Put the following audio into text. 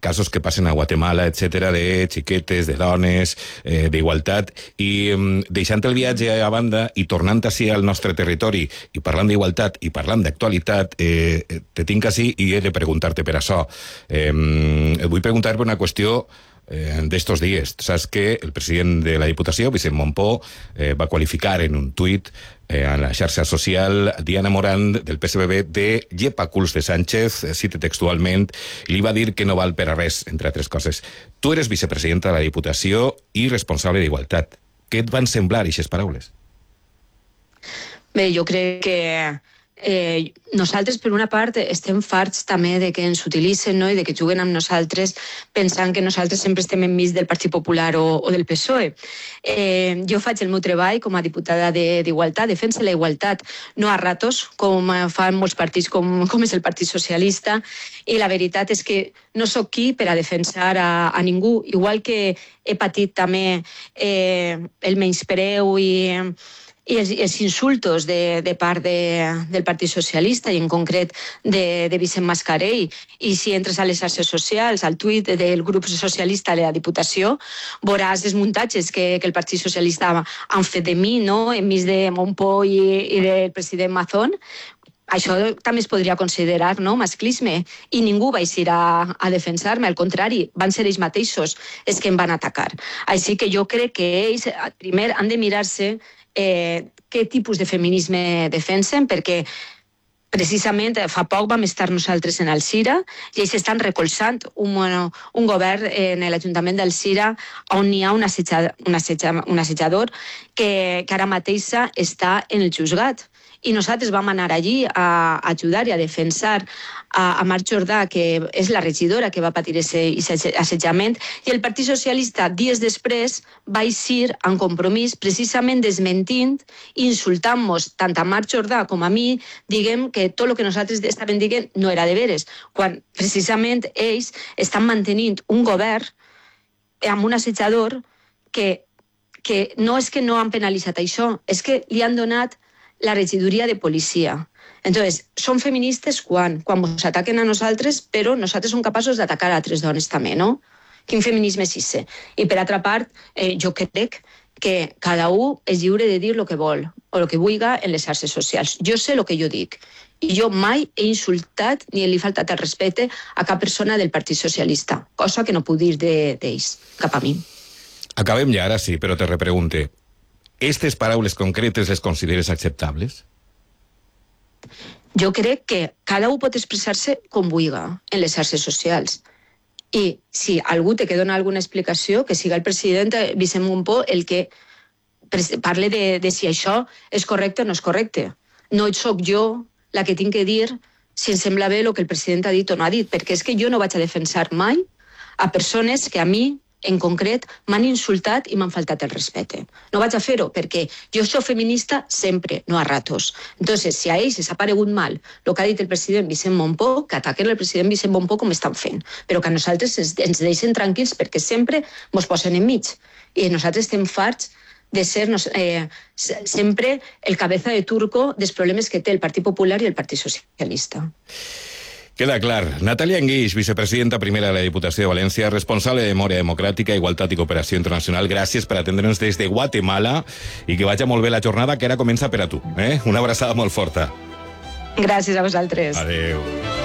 casos que passen a Guatemala, etc, de xiquetes, de dones, d'igualtat, i deixant el viatge a banda i tornant així al nostre territori i parlant d'igualtat i parlant d'actualitat, te tinc així i he de preguntar-te per això. Et vull preguntar per una qüestió d'estos dies. Saps que el president de la Diputació, Vicent Mompó, va qualificar en un tuit en la xarxa social Diana Morant del PSBB de llepaculs de Sánchez, cite textualment, i li va dir que no val per a res, entre altres coses. Tu eres vicepresidenta de la Diputació i responsable d'Igualtat. Què et van semblar aquestes paraules? Bé, jo crec que nosaltres, per una part, estem farts també de que ens utilitzen, no? I de que juguen amb nosaltres pensant que nosaltres sempre estem enmig del Partit Popular o del PSOE. Jo faig el meu treball com a diputada d'Igualtat, defensa la igualtat, no a ratos, com fan molts partits, com és el Partit Socialista, i la veritat és que no sóc qui per a defensar a ningú, igual que he patit també el menyspreu i els insultos de part del Partit Socialista i en concret de Vicent Mascarell. I si entres a les xarxes socials, al tuit del grup socialista de la Diputació, veuràs els muntatges que el Partit Socialista han fet de mi, no? Enmig de Mompó i del president Mazón. Això també es podria considerar, no, masclisme, i ningú va eixir a defensar-me, al contrari, van ser ells mateixos els que em van atacar. Així que jo crec que ells primer han de mirar-se què tipus de feminisme defensen, perquè precisament fa poc vam estar nosaltres en Alzira i ells estan recolzant un govern en l'Ajuntament d'Alzira on hi ha un assetjador que ara mateix està en el juzgat. I nosaltres vam anar allí a ajudar i a defensar a Mar Jordà, que és la regidora que va patir aquest assetjament, i el Partit Socialista, dies després, va eixir en compromís precisament desmentint i insultant-nos tant a Mar Jordà com a mi, diguem que tot el que nosaltres estàvem dient no era de veres, quan precisament ells estan mantenint un govern amb un assetjador que no és que no han penalitzat això, és que li han donat la regidoria de policia. Entonces, són feministes quan ens ataquen a nosaltres, però nosaltres som capaços d'atacar a altres dones també, no? Quin feminisme és això? I per altra part, jo crec que cada un és lliure de dir el que vol o el que vulgui en les xarxes socials. Jo sé el que jo dic. I jo mai he insultat ni li he faltat el respecte a cap persona del Partit Socialista, cosa que no puc dir d'ells, cap a mi. Acabem ja, ara sí, però te repregunte. ¿Estas paraules concretes les consideres acceptables? Jo crec que cada un pot expressar-se com vulgui en les xarxes socials. I si algú té que donar alguna explicació, que siga el president Vicent Mompó el que parle de si això és correcte o no és correcte. No sóc jo la que tinc que dir si em sembla bé el que el president ha dit o no ha dit, perquè és que jo no vaig a defensar mai a persones que a mi en concret, m'han insultat i m'han faltat el respecte. No vaig a fer-ho perquè jo soc feminista sempre, no a ratos. Entonces, si a ells els ha paregut mal el que ha dit el president Vicent Mompó, que ataquen el president Vicent Mompó com estan fent, però que a nosaltres ens deixen tranquils perquè sempre ens posen enmig. I nosaltres estem farts de ser sempre el cabeza de turco dels problemes que té el Partit Popular i el Partit Socialista. Queda clar. Natàlia Anguix, vicepresidenta primera de la Diputació de València, responsable de Memòria Democràtica, Igualtat i Cooperació Internacional. Gràcies per atendre'ns des de Guatemala i que vagi molt bé la jornada, que ara comença per a tu. Una abraçada molt forta. Gràcies a vosaltres. Adéu.